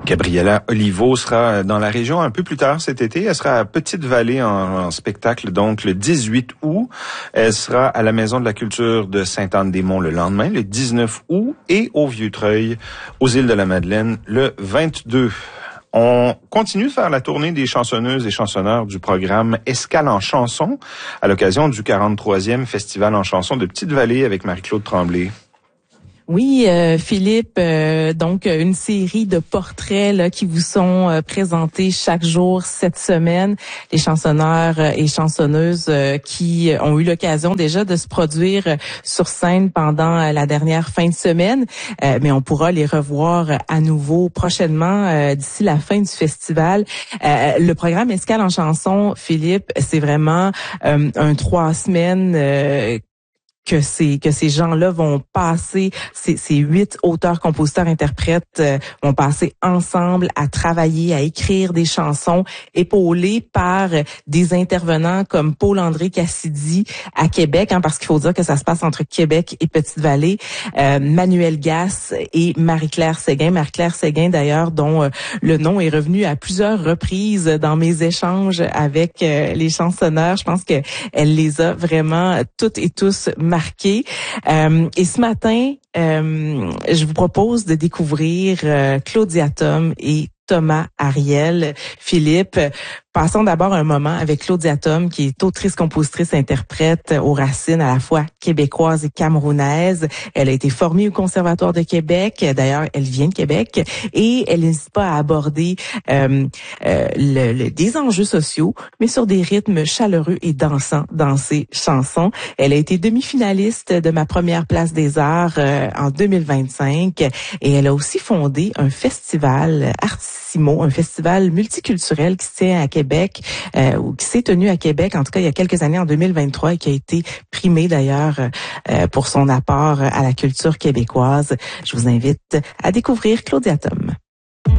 Gabriella Olivo sera dans la région un peu plus tard cet été. Elle sera à Petite-Vallée en spectacle, donc le 18 août. Elle sera à la Maison de la Culture de Sainte-Anne-des-Monts le lendemain, le 19 août, et au Vieux-Treuil, aux îles de la Madeleine, le 22. On continue de faire la tournée des chansonneuses et chansonneurs du programme Escale en chanson à l'occasion du 43e Festival en chanson de Petite-Vallée avec Marie-Claude Tremblay. Oui, Philippe, donc une série de portraits là qui vous sont présentés chaque jour cette semaine. Les chansonneurs et chansonneuses qui ont eu l'occasion déjà de se produire sur scène pendant la dernière fin de semaine, mais on pourra les revoir à nouveau prochainement d'ici la fin du festival. Le programme Escale en chanson, Philippe, c'est vraiment un 3 semaines que ces gens-là vont passer, ces 8 auteurs, compositeurs, interprètes vont passer ensemble à travailler, à écrire des chansons, épaulés par des intervenants comme Paul-André Cassidy à Québec, parce qu'il faut dire que ça se passe entre Québec et Petite-Vallée, Manuel Gasse et Marie-Claire Séguin. Marie-Claire Séguin, d'ailleurs, dont le nom est revenu à plusieurs reprises dans mes échanges avec les chansonneurs. Je pense que elle les a vraiment toutes et tous marqués. Et ce matin, je vous propose de découvrir Claudia Tom et Thomas Ariel. Philippe, passons d'abord un moment avec Claudia Tom, qui est autrice, compositrice, interprète aux racines à la fois québécoises et camerounaises. Elle a été formée au Conservatoire de Québec. D'ailleurs, elle vient de Québec et elle n'hésite pas à aborder des enjeux sociaux, mais sur des rythmes chaleureux et dansants dans ses chansons. Elle a été demi-finaliste de ma première place des arts en 2025 et elle a aussi fondé un festival Artissimo, un festival multiculturel qui se tient à Québec, ou qui s'est tenu à Québec, en tout cas il y a quelques années, en 2023, et qui a été primé d'ailleurs pour son apport à la culture québécoise. Je vous invite à découvrir Claudia Tom.